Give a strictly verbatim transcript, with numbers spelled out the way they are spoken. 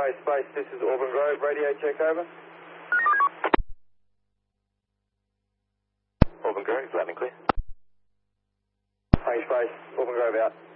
Hi, Space, this is Auburn Grove. Radio check over. Auburn Grove, loud and clear. Hi, Space, Auburn Grove out.